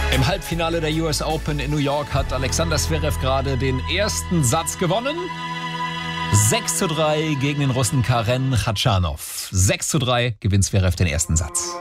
Im Halbfinale der US Open in New York hat Alexander Zverev gerade den ersten Satz gewonnen. 6:3 gegen den Russen Karen Khachanov. 6:3 gewinnt Zverev den ersten Satz.